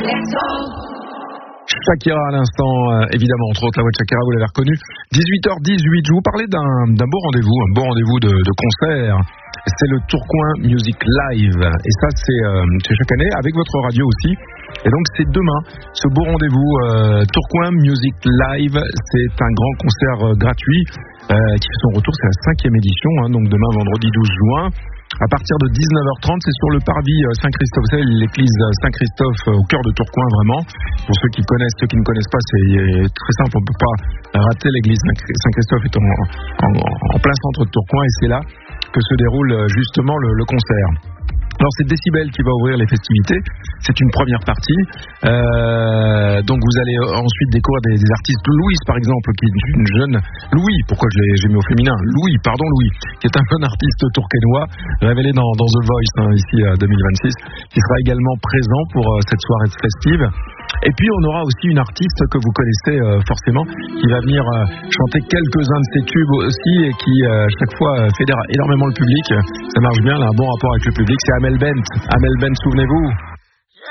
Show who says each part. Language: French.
Speaker 1: Shakira à l'instant, évidemment, entre autres la voix de Shakira, vous l'avez reconnue. 18h18, je vous parlais d'un beau rendez-vous de concert. C'est le Tourcoing Music Live. Et ça, c'est chaque année, avec votre radio aussi. Et donc, c'est demain, ce beau rendez-vous Tourcoing Music Live. C'est un grand concert gratuit qui fait son retour. C'est la 5e édition, donc demain, vendredi 12 juin. À partir de 19h30, c'est sur le parvis Saint-Christophe, c'est l'église Saint-Christophe au cœur de Tourcoing, vraiment. Pour ceux qui connaissent, ceux qui ne connaissent pas, c'est très simple, on ne peut pas rater. L'église Saint-Christophe est en plein centre de Tourcoing et c'est là que se déroule justement le concert. Alors c'est Décibel qui va ouvrir les festivités, c'est une première partie, donc vous allez ensuite découvrir des artistes. Louise par exemple, qui est une jeune... Louis, pourquoi j'ai mis au féminin, Louis, qui est un jeune artiste tourquenois, révélé dans The Voice, ici à 2026, qui sera également présent pour cette soirée festive. Et puis on aura aussi une artiste que vous connaissez forcément, qui va venir chanter quelques-uns de ses tubes aussi, et qui chaque fois fédère énormément le public. Ça marche bien, elle a un bon rapport avec le public, c'est Amel Bent, souvenez-vous.